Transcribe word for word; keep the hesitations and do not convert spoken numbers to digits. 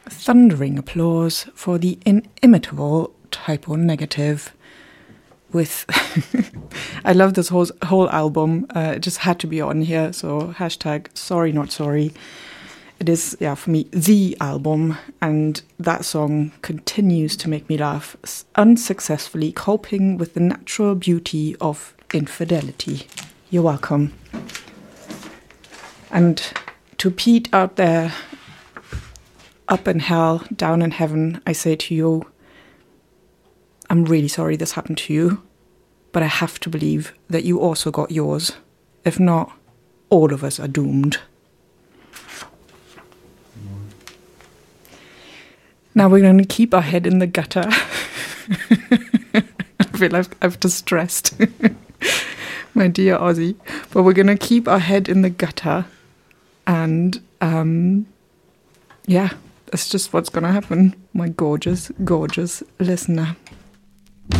thundering applause for the inimitable Type O Negative with I love this whole whole album. Uh, it just had to be on here, so hashtag sorry not sorry. It is, yeah, for me, the album, and that song continues to make me laugh, unsuccessfully coping with the natural beauty of infidelity. You're welcome. And to Pete out there, up in hell, down in heaven, I say to you, I'm really sorry this happened to you, but I have to believe that you also got yours. If not, all of us are doomed. Now we're going to keep our head in the gutter. I feel like I've distressed my dear Ozzy. But we're going to keep our head in the gutter. And, um, yeah, that's just what's going to happen, my gorgeous, gorgeous listener.